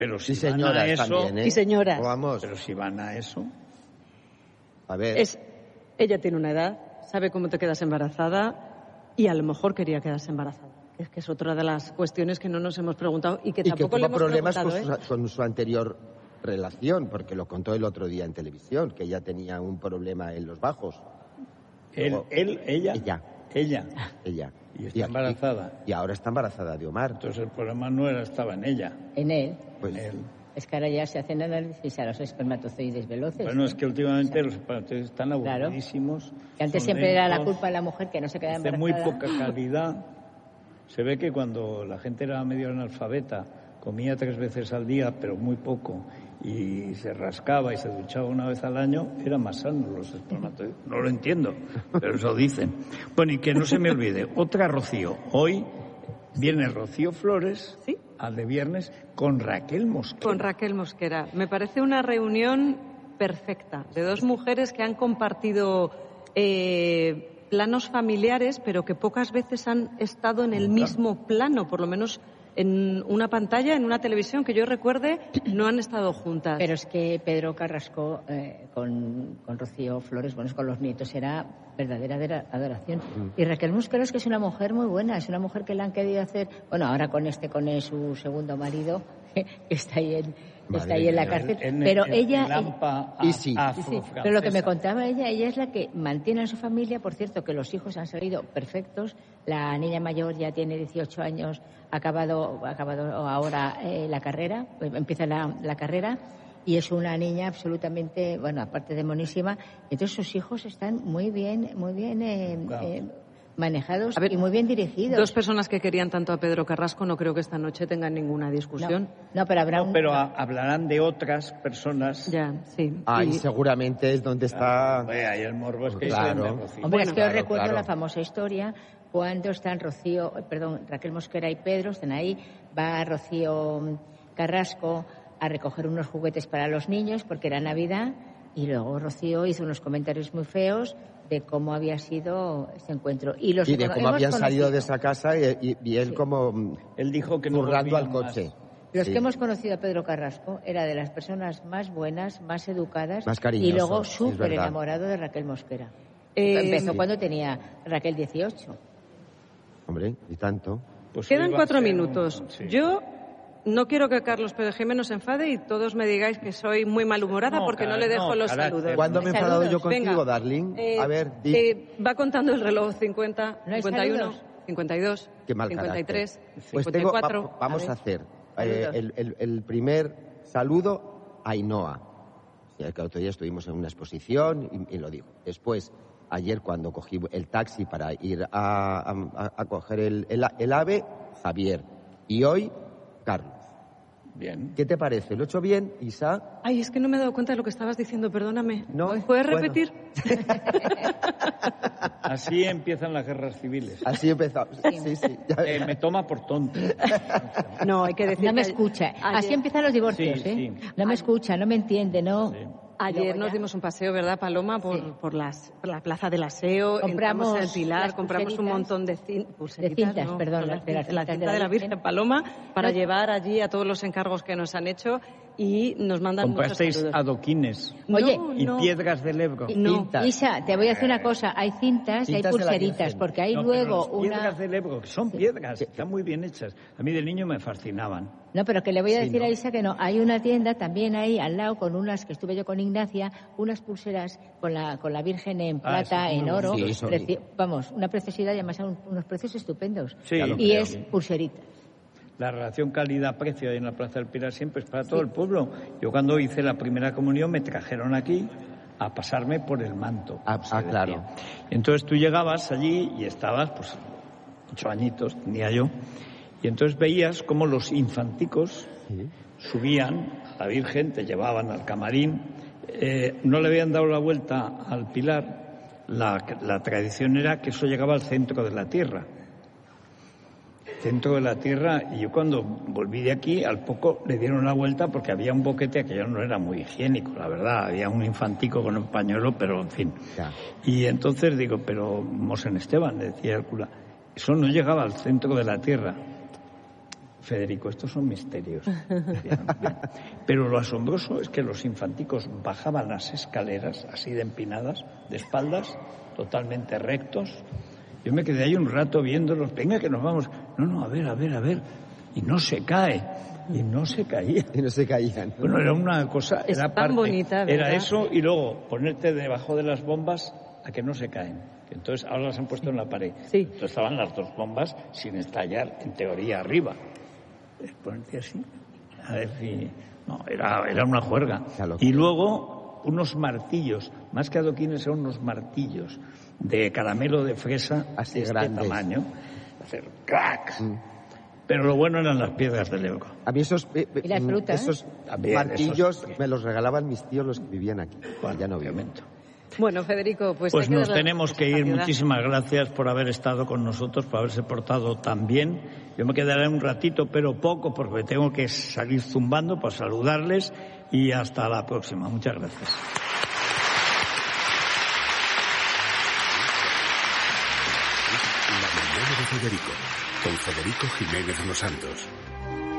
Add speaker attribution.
Speaker 1: Pero si
Speaker 2: Sí,
Speaker 1: van a
Speaker 2: señoras
Speaker 1: eso,
Speaker 2: también, ¿eh?
Speaker 3: Y señoras.
Speaker 2: Vamos,
Speaker 1: pero si van a eso,
Speaker 2: a ver.
Speaker 3: Ella tiene una edad, sabe cómo te quedas embarazada y a lo mejor quería quedarse embarazada. Es que es otra de las cuestiones que no nos hemos preguntado y que
Speaker 2: Y que
Speaker 3: tampoco le
Speaker 2: tuvo
Speaker 3: hemos
Speaker 2: problemas
Speaker 3: preguntado,
Speaker 2: con su anterior relación, porque lo contó el otro día en televisión, que ella tenía un problema en los bajos.
Speaker 1: ella.
Speaker 2: Ella.
Speaker 1: Y está embarazada.
Speaker 2: Y ahora está embarazada de Omar.
Speaker 1: Entonces el problema no estaba en ella.
Speaker 4: En él.
Speaker 2: Pues,
Speaker 1: En él.
Speaker 4: Es que ahora ya se hacen análisis a los espermatozoides veloces.
Speaker 1: Bueno, es que últimamente los espermatozoides están
Speaker 4: Claro.
Speaker 1: aburridísimos.
Speaker 4: Que antes
Speaker 1: son
Speaker 4: siempre era la
Speaker 1: lentos,
Speaker 4: culpa de la mujer que no se quedaba
Speaker 1: de
Speaker 4: embarazada.
Speaker 1: muy poca calidad. Se ve que cuando la gente era medio analfabeta, comía 3 veces al día, pero muy poco, y se rascaba y se duchaba una vez al año, eran más sanos los espermatozoides. No lo entiendo, pero eso dicen. Bueno, y que no se me olvide, otra Rocío. Hoy viene Rocío Flores,
Speaker 3: ¿Sí?
Speaker 1: al de viernes, con Raquel Mosquera.
Speaker 3: Con Raquel Mosquera. Me parece una reunión perfecta de dos mujeres que han compartido planos familiares, pero que pocas veces han estado en el mismo plano, por lo menos en una pantalla, en una televisión que yo recuerde, no han estado juntas.
Speaker 4: Pero es que Pedro Carrasco con Rocío Flores, bueno, con los nietos, era verdadera adoración. Y Raquel Mosquera es que es una mujer muy buena, es una mujer que le han querido hacer, bueno, ahora con su segundo marido, que está ahí en la cárcel, pero ella...
Speaker 3: Sí.
Speaker 4: Pero lo que me contaba ella es la que mantiene a su familia. Por cierto, que los hijos han salido perfectos. La niña mayor ya tiene 18 años, ha acabado ahora la carrera, empieza la carrera, y es una niña absolutamente, bueno, aparte de monísima. Entonces sus hijos están muy bien manejados y muy bien dirigidos.
Speaker 3: Dos personas que querían tanto a Pedro Carrasco no creo que esta noche tengan ninguna discusión.
Speaker 4: No, pero habrá
Speaker 1: pero hablarán de otras personas.
Speaker 3: Ya, sí.
Speaker 2: Ahí seguramente es donde está...
Speaker 1: Ahí el morbo es que
Speaker 2: Claro.
Speaker 4: Hombre, es que os recuerdo
Speaker 2: claro.
Speaker 4: la famosa historia cuando están Raquel Mosquera y Pedro, están ahí, va Rocío Carrasco a recoger unos juguetes para los niños porque era Navidad, y luego Rocío hizo unos comentarios muy feos de cómo había sido este encuentro. Y de
Speaker 2: cómo habían salido de esa casa y él como...
Speaker 1: Él dijo que no
Speaker 2: currando al
Speaker 1: volvían
Speaker 2: coche.
Speaker 1: más.
Speaker 4: Los
Speaker 2: Sí.
Speaker 4: que hemos conocido a Pedro Carrasco era de las personas más buenas, más educadas,
Speaker 2: Más cariñoso,
Speaker 4: y luego
Speaker 2: es
Speaker 4: súper
Speaker 2: verdad.
Speaker 4: enamorado de Raquel Mosquera.
Speaker 3: Empezó
Speaker 4: Cuando tenía Raquel 18.
Speaker 2: Hombre, y tanto.
Speaker 1: Pues
Speaker 3: Quedan
Speaker 1: iba a
Speaker 3: 4
Speaker 1: ser
Speaker 3: minutos.
Speaker 1: sí.
Speaker 3: Yo no quiero que Carlos Pérez Jiménez se enfade y todos me digáis que soy muy malhumorada
Speaker 1: No,
Speaker 3: porque no le dejo los
Speaker 1: carácter.
Speaker 3: saludos.
Speaker 2: ¿Cuándo me he enfadado yo contigo,
Speaker 3: Venga.
Speaker 2: darling? A ver,
Speaker 3: va contando el reloj 50,
Speaker 4: ¿No hay
Speaker 3: 51,
Speaker 4: saludos?
Speaker 3: 52,
Speaker 2: Qué mal
Speaker 3: 53,
Speaker 2: carácter. Pues
Speaker 3: 54.
Speaker 2: vamos a hacer
Speaker 3: Saludos.
Speaker 2: el primer saludo a Ainhoa. Que el otro día estuvimos en una exposición y lo digo. Después, ayer cuando cogí el taxi para ir a coger el AVE, Javier. Y hoy, Carlos.
Speaker 1: Bien.
Speaker 2: ¿Qué te parece? ¿Lo he hecho bien, Isa?
Speaker 3: Ay, es que no me he dado cuenta de lo que estabas diciendo, perdóname.
Speaker 2: No,
Speaker 3: ¿Puedes
Speaker 2: bueno.
Speaker 3: repetir?
Speaker 1: Así empiezan las guerras civiles.
Speaker 2: Así empezamos. Sí.
Speaker 1: Me toma por tonto.
Speaker 3: No, hay que decir
Speaker 4: No me
Speaker 3: que
Speaker 4: escucha.
Speaker 3: ayer-
Speaker 4: Así empiezan los divorcios,
Speaker 1: Sí, sí.
Speaker 4: No me escucha, no me entiende, no.
Speaker 1: Sí.
Speaker 3: Ayer
Speaker 4: Luego
Speaker 3: nos
Speaker 4: ya.
Speaker 3: dimos un paseo, ¿verdad, Paloma? Por la Plaza del Aseo,
Speaker 4: Compramos
Speaker 3: entramos al Pilar,
Speaker 4: las
Speaker 3: compramos un
Speaker 4: pulseritas.
Speaker 3: montón de
Speaker 4: cintas, perdón,
Speaker 3: la
Speaker 4: las de las
Speaker 3: cinta
Speaker 4: cintas
Speaker 3: de la Virgen Paloma, para llevar allí a todos los encargos que nos han hecho y nos mandan muchos
Speaker 1: Comprasteis
Speaker 3: saludos.
Speaker 1: adoquines
Speaker 4: Oye,
Speaker 1: y
Speaker 3: no.
Speaker 1: piedras del Ebro.
Speaker 3: No.
Speaker 2: Cintas.
Speaker 4: Isa, te voy a decir una cosa. Hay cintas y hay
Speaker 2: Cintas de la
Speaker 4: pulseritas,
Speaker 2: Virgen.
Speaker 4: porque hay
Speaker 1: No,
Speaker 4: luego
Speaker 1: pero las piedras
Speaker 4: una...
Speaker 1: del Ebro, que son piedras, están muy bien hechas. A mí de niño me fascinaban.
Speaker 4: No, pero que le voy a
Speaker 2: Sí,
Speaker 4: decir
Speaker 2: ¿no?
Speaker 4: a Isa que no. Hay una tienda también ahí al lado con unas, que estuve yo con Ignacia, unas pulseras con la Virgen en plata,
Speaker 1: eso es
Speaker 4: en
Speaker 1: muy
Speaker 4: oro.
Speaker 2: bonito. Sí, eso.
Speaker 4: Vamos, una preciosidad y además son unos precios estupendos.
Speaker 1: Sí, ya lo
Speaker 4: Y
Speaker 1: creo.
Speaker 4: es pulseritas.
Speaker 1: La relación calidad-precio ahí en la Plaza del Pilar siempre es para todo el pueblo. Yo cuando hice la primera comunión me trajeron aquí a pasarme por el manto.
Speaker 2: Claro.
Speaker 1: Entonces tú llegabas allí y estabas, pues, 8 añitos tenía yo, y entonces veías cómo los infanticos subían a la Virgen, te llevaban al camarín, no le habían dado la vuelta al Pilar, la tradición era que eso llegaba al centro de la tierra. Centro de la tierra, y yo cuando volví de aquí, al poco le dieron la vuelta porque había un boquete que ya no era muy higiénico, la verdad, había un infantico con un pañuelo, pero en fin.
Speaker 2: Ya.
Speaker 1: Y entonces digo, pero Mosén Esteban, le decía el cura, eso no llegaba al centro de la tierra. Federico, estos son misterios. Bien. Pero lo asombroso es que los infanticos bajaban las escaleras así de empinadas, de espaldas, totalmente rectos. Yo me quedé ahí un rato viéndolos. Venga, que nos vamos. No, a ver. Y no se cae. Y no se caía.
Speaker 2: Y no se caían, ¿no?
Speaker 1: Bueno, era una cosa...
Speaker 3: Es
Speaker 1: era
Speaker 3: tan bonita, ¿verdad?
Speaker 1: Era eso y luego ponerte debajo de las bombas a que no se caen. Entonces ahora las han puesto en la pared.
Speaker 3: Sí.
Speaker 1: Entonces estaban las dos bombas sin estallar, en teoría, arriba. Ponerte así. A ver si... No, era una juerga. Y luego unos martillos, más que adoquines, eran unos martillos de caramelo de fresa
Speaker 2: así
Speaker 1: de este
Speaker 2: grandes.
Speaker 1: tamaño. Hacer crack. Pero lo bueno eran las piedras del Ebro.
Speaker 2: A mí esos,
Speaker 4: ¿Y las frutas?
Speaker 2: esos
Speaker 1: También,
Speaker 2: martillos
Speaker 1: esos-
Speaker 2: me los regalaban mis tíos, los que vivían aquí.
Speaker 1: Bueno,
Speaker 2: ya no viven.
Speaker 1: obviamente.
Speaker 3: Bueno, Federico, pues hay que
Speaker 1: Nos
Speaker 3: dar las
Speaker 1: tenemos
Speaker 3: gracias
Speaker 1: que
Speaker 3: a la
Speaker 1: ir.
Speaker 3: ciudad.
Speaker 1: Muchísimas gracias por haber estado con nosotros, por haberse portado tan bien. Yo me quedaré un ratito, pero poco, porque tengo que salir zumbando para saludarles y hasta la próxima. Muchas gracias.
Speaker 5: La mañana de Federico, con Federico Jiménez Los Santos.